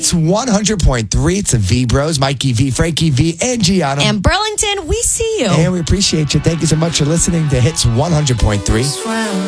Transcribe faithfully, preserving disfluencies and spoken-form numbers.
Hits one hundred point three. It's the V Bros, Mikey V, Frankie V, and Gianna. And Burlington, we see you. And we appreciate you. Thank you so much for listening to Hits one hundred point three.